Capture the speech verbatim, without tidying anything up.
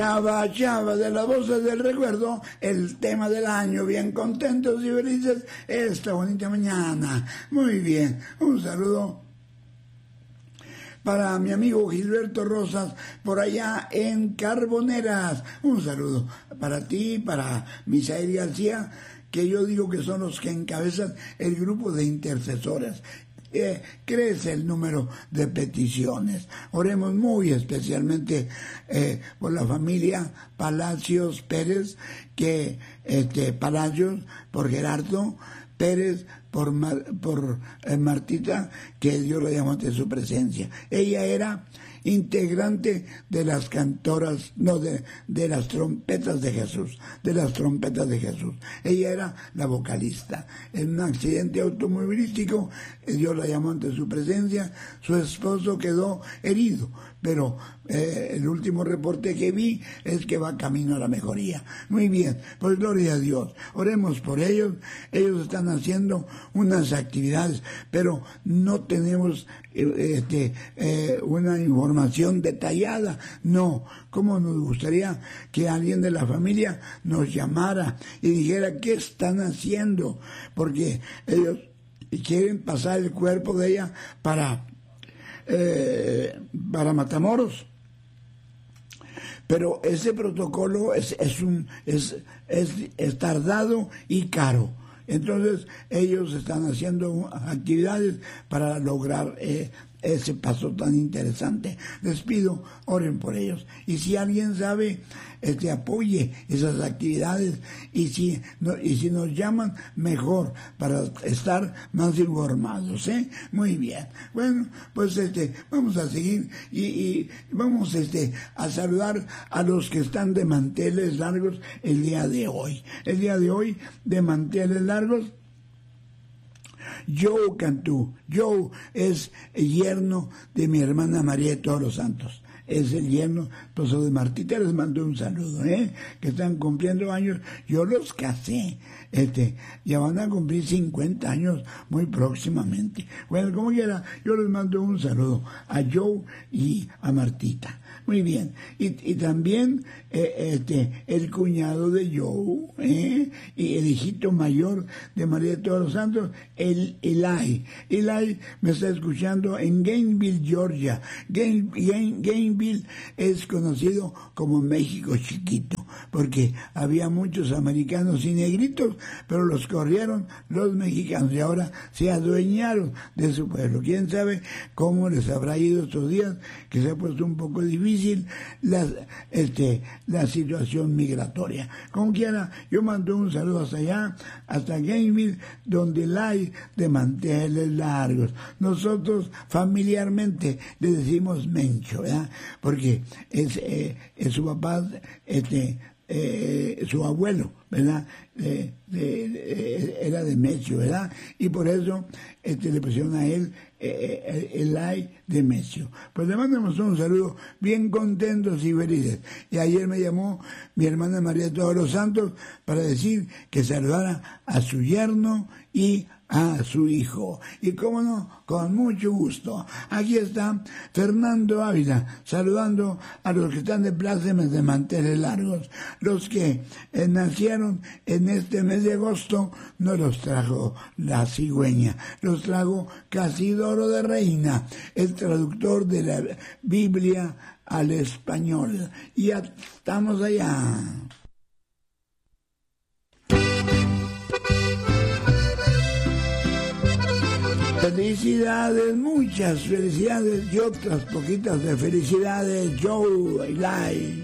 Chava, chava, de las voces del recuerdo, el tema del año, bien contentos y felices esta bonita mañana. Muy bien, un saludo para mi amigo Gilberto Rosas, por allá en Carboneras. Un saludo para ti, para Misael García, que yo digo que son los que encabezan el grupo de intercesores. Eh, crece el número de peticiones. Oremos muy especialmente eh, por la familia Palacios Pérez, que este Palacios, por Gerardo Pérez, por, Mar, por eh, Martita, que Dios la llamó ante su presencia. Ella era integrante de las cantoras, no, de, de las trompetas de Jesús, de las trompetas de Jesús. Ella era la vocalista. En un accidente automovilístico, Dios la llamó ante su presencia, su esposo quedó herido, pero eh, el último reporte que vi es que va camino a la mejoría. Muy bien, pues gloria a Dios. Oremos por ellos. Ellos están haciendo unas actividades, pero no tenemos este, eh, una información detallada. No, como nos gustaría que alguien de la familia nos llamara y dijera qué están haciendo, porque ellos quieren pasar el cuerpo de ella para eh, para Matamoros, pero ese protocolo es es un es es, es tardado y caro. Entonces ellos están haciendo actividades para lograr eh, ese paso tan interesante. Les pido, oren por ellos. Y si alguien sabe, este, apoye esas actividades. Y si, no, y si nos llaman, mejor, para estar más informados, ¿eh? Muy bien. Bueno, pues este, vamos a seguir y, y vamos este, a saludar a los que están de manteles largos el día de hoy. El día de hoy, de manteles largos, Joe Cantú. Joe es el yerno de mi hermana María de todos los Santos. Es el yerno, esposo de Martita. Les mando un saludo, ¿eh? Que están cumpliendo años. Yo los casé. Este, ya van a cumplir cincuenta años muy próximamente. Bueno, como quiera, yo les mando un saludo a Joe y a Martita. Muy bien. Y, y también eh, este, el cuñado de Joe, ¿eh? Y el hijito mayor de María de todos los Santos, el Eli. Eli me está escuchando en Gainesville, Georgia. Gain, Gain, Gainesville es conocido como México chiquito, porque había muchos americanos y negritos, pero los corrieron los mexicanos y ahora se adueñaron de su pueblo. ¿Quién sabe cómo les habrá ido estos días, que se ha puesto un poco difícil la, este, la situación migratoria? Como quiera, yo mando un saludo hasta allá, hasta Gainesville, donde la hay de manteles largos. Nosotros familiarmente le decimos Mencho, ¿verdad? Porque es, eh, es su papá, este, eh, su abuelo, ¿verdad? Eh, de, de, era de Mencho, ¿verdad? Y por eso este, le pusieron a él eh, el ay de Mencho. Pues le mandamos un saludo bien contentos y felices. Y ayer me llamó mi hermana María de todos los Santos para decir que saludara a su yerno y a su hijo. Y cómo no, con mucho gusto. Aquí está Fernando Ávila, saludando a los que están de plácemes de manteles largos. Los que eh, nacieron en este mes de agosto, no los trajo la cigüeña, los trajo Casidoro de Reina, el traductor de la Biblia al español. Y ya estamos allá. Felicidades, muchas felicidades y otras poquitas de felicidades, Joe Eli.